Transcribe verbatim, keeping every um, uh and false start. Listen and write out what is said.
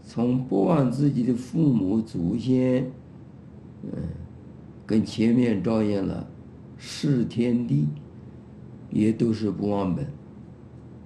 从不忘自己的父母祖先，嗯，跟前面照应了，事天地，也都是不忘本。